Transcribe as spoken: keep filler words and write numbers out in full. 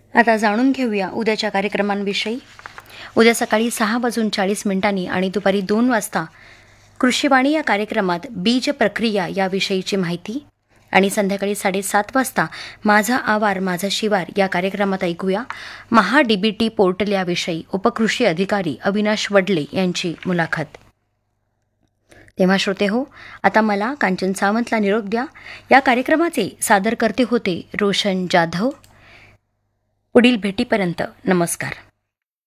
आता जाणून घेऊया उद्याच्या कार्यक्रमांविषयी. उद्या सकाळी सहा वाजून चाळीस मिनिटांनी आणि दुपारी दोन वाजता कृषीवाणी या कार्यक्रमात बीज प्रक्रिया याविषयीची माहिती आणि संध्याकाळी साडेसात वाजता माझा आवार माझा शिवार या कार्यक्रमात ऐकूया महा डी बी टी पोर्टल याविषयी उपकृषी अधिकारी अविनाश वडले यांची मुलाखत. तेव्हा श्रोते हो, आता मला कांचन सावंतला निरोप द्या. या कार्यक्रमाचे सादर करते होते रोशन जाधव. पुढील भेटीपर्यंत नमस्कार.